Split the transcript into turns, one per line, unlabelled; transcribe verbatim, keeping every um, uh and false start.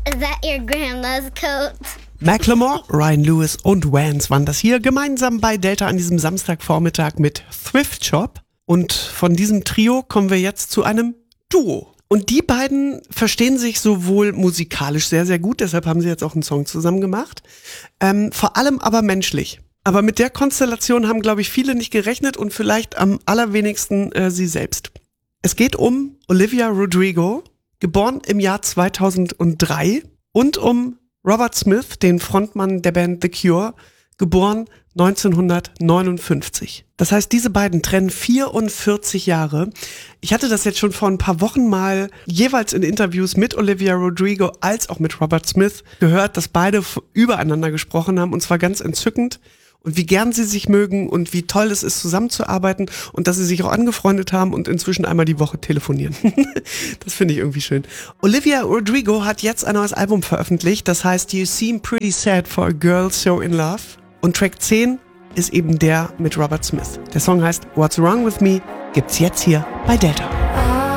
Is that your grandma's coat?
Macklemore, Ryan Lewis und Vans waren das hier gemeinsam bei Delta an diesem Samstagvormittag mit Thrift Shop. Und von diesem Trio kommen wir jetzt zu einem Duo. Und die beiden verstehen sich sowohl musikalisch sehr, sehr gut, deshalb haben sie jetzt auch einen Song zusammen gemacht, ähm, vor allem aber menschlich. Aber mit der Konstellation haben, glaube ich, viele nicht gerechnet und vielleicht am allerwenigsten äh, sie selbst. Es geht um Olivia Rodrigo, geboren im Jahr zweitausenddrei, und um Robert Smith, den Frontmann der Band The Cure, geboren neunzehnhundertneunundfünfzig. Das heißt, diese beiden trennen vierundvierzig Jahre. Ich hatte das jetzt schon vor ein paar Wochen mal jeweils in Interviews mit Olivia Rodrigo als auch mit Robert Smith gehört, dass beide übereinander gesprochen haben, und zwar ganz entzückend. Und wie gern sie sich mögen und wie toll es ist, zusammenzuarbeiten, und dass sie sich auch angefreundet haben und inzwischen einmal die Woche telefonieren. Das finde ich irgendwie schön. Olivia Rodrigo hat jetzt ein neues Album veröffentlicht, das heißt You Seem Pretty Sad for a Girl So in Love. Und Track zehn ist eben der mit Robert Smith. Der Song heißt What's Wrong With Me, gibt's jetzt hier bei Delta.